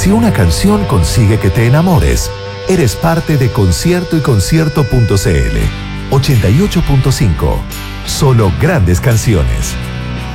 Si una canción consigue que te enamores, eres parte de Concierto y Concierto.cl. 88.5. Solo grandes canciones.